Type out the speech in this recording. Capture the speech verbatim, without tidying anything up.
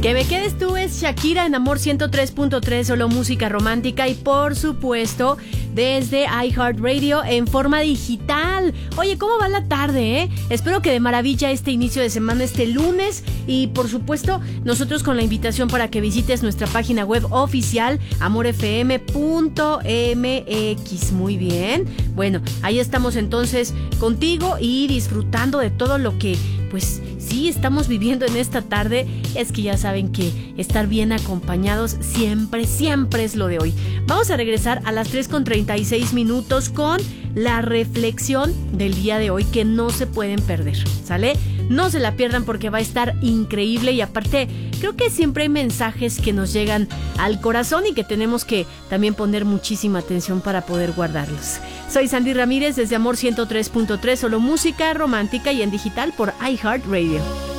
Que me quedes tú es Shakira en Amor ciento tres punto tres, solo música romántica, y por supuesto desde iHeartRadio en forma digital. Oye, ¿cómo va la tarde, eh? Espero que de maravilla este inicio de semana, este lunes, y por supuesto nosotros con la invitación para que visites nuestra página web oficial amor f m punto m x. Muy bien, bueno, ahí estamos entonces contigo y disfrutando de todo lo que pues sí estamos viviendo en esta tarde. Es que ya saben que estar bien acompañados siempre, siempre es lo de hoy. Vamos a regresar a las tres con treinta y seis minutos con la reflexión del día de hoy, que no se pueden perder, ¿sale? No se la pierdan porque va a estar increíble, y aparte creo que siempre hay mensajes que nos llegan al corazón y que tenemos que también poner muchísima atención para poder guardarlos. Soy Sandy Ramírez desde Amor ciento tres punto tres, solo música romántica y en digital por iHeartRadio.